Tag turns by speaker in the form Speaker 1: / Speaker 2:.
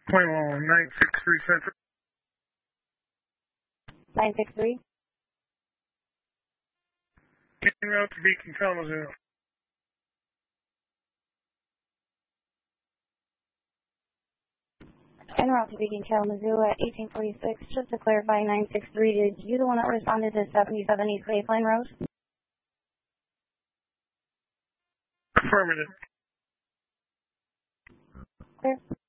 Speaker 1: Point 963 Central.
Speaker 2: 963?
Speaker 1: En route to Beacon, Kalamazoo.
Speaker 2: En route to Beacon, Kalamazoo at 1846. Just to clarify, 963, did you the one that responded to 77 East Baseline Road?
Speaker 1: Affirmative.
Speaker 2: Clear.